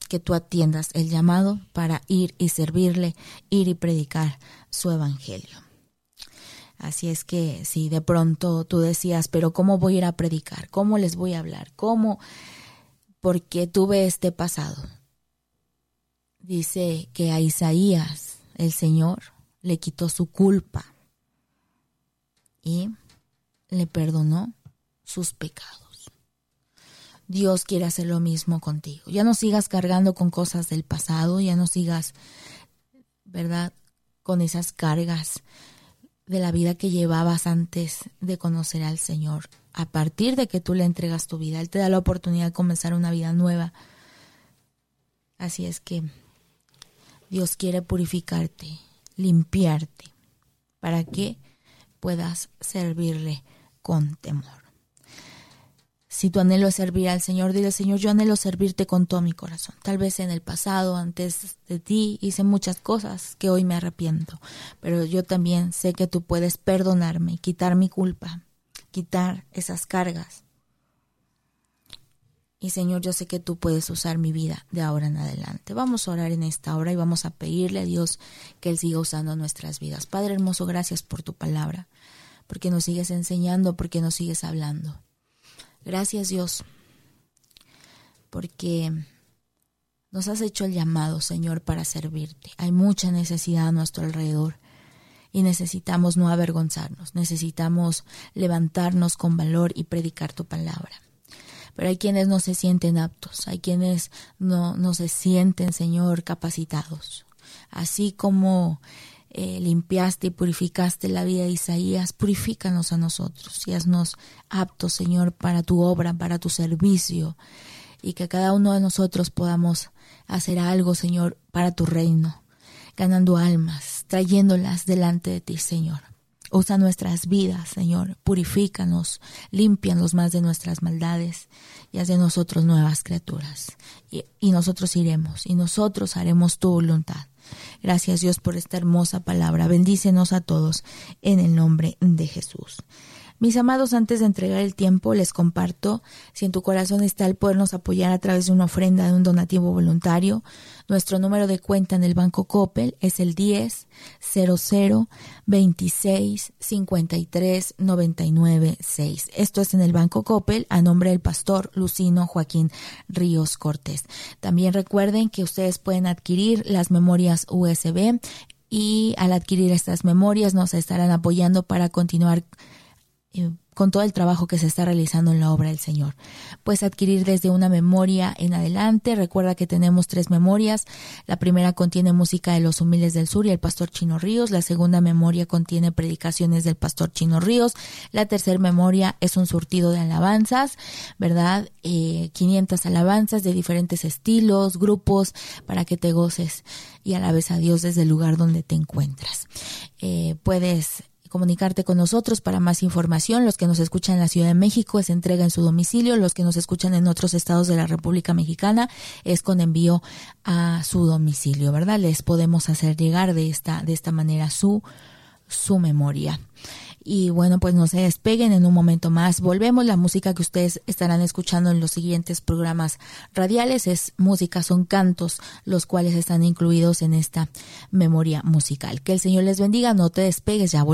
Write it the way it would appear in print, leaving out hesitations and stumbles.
que tú atiendas el llamado para ir y servirle, ir y predicar su evangelio. Así es que si de pronto tú decías, pero ¿cómo voy a ir a predicar? ¿Cómo les voy a hablar? ¿Cómo? Porque tuve este pasado. Dice que a Isaías el Señor le quitó su culpa y le perdonó sus pecados. Dios quiere hacer lo mismo contigo. Ya no sigas cargando con cosas del pasado, ya no sigas, ¿verdad?, con esas cargas de la vida que llevabas antes de conocer al Señor. A partir de que tú le entregas tu vida, Él te da la oportunidad de comenzar una vida nueva. Así es que Dios quiere purificarte, limpiarte, para que puedas servirle con temor. Si tu anhelo es servir al Señor, dile: Señor, yo anhelo servirte con todo mi corazón. Tal vez en el pasado, antes de ti, hice muchas cosas que hoy me arrepiento, pero yo también sé que tú puedes perdonarme, quitar mi culpa, quitar esas cargas. Y Señor, yo sé que tú puedes usar mi vida de ahora en adelante. Vamos a orar en esta hora y vamos a pedirle a Dios que Él siga usando nuestras vidas. Padre hermoso, gracias por tu palabra, porque nos sigues enseñando, porque nos sigues hablando. Gracias, Dios, porque nos has hecho el llamado, Señor, para servirte. Hay mucha necesidad a nuestro alrededor y necesitamos no avergonzarnos, necesitamos levantarnos con valor y predicar tu palabra. Pero hay quienes no se sienten aptos, hay quienes no se sienten, Señor, capacitados. Así como limpiaste y purificaste la vida de Isaías, purifícanos a nosotros y haznos aptos, Señor, para tu obra, para tu servicio, y que cada uno de nosotros podamos hacer algo, Señor, para tu reino, ganando almas, trayéndolas delante de ti, Señor. Usa nuestras vidas, Señor, purifícanos, límpianos más de nuestras maldades y haz de nosotros nuevas criaturas. Y nosotros iremos y nosotros haremos tu voluntad. Gracias, Dios, por esta hermosa palabra. Bendícenos a todos en el nombre de Jesús. Mis amados, antes de entregar el tiempo, les comparto, si en tu corazón está el podernos apoyar a través de una ofrenda, de un donativo voluntario, nuestro número de cuenta en el Banco Coppel es el 10-00-26-53-99-6. Esto es en el Banco Coppel a nombre del pastor Lucino Joaquín Ríos Cortés. También recuerden que ustedes pueden adquirir las memorias USB y al adquirir estas memorias nos estarán apoyando para continuar con todo el trabajo que se está realizando en la obra del Señor. Puedes adquirir desde una memoria en adelante. Recuerda que tenemos 3 memorias. La primera contiene música de los Humildes del Sur y el pastor Chino Ríos. La segunda memoria contiene predicaciones del pastor Chino Ríos. La tercera memoria es un surtido de alabanzas, ¿verdad? 500 alabanzas de diferentes estilos, grupos, para que te goces y alabes a Dios desde el lugar donde te encuentras. Puedes comunicarte con nosotros para más información. Los que nos escuchan en la Ciudad de México es entrega en su domicilio. Los que nos escuchan en otros estados de la República Mexicana es con envío a su domicilio, ¿verdad? Les podemos hacer llegar de esta manera su memoria. Y bueno, pues no se despeguen, en un momento más volvemos. La música que ustedes estarán escuchando en los siguientes programas radiales es música, son cantos, los cuales están incluidos en esta memoria musical. Que el Señor les bendiga, no te despegues, ya volvemos.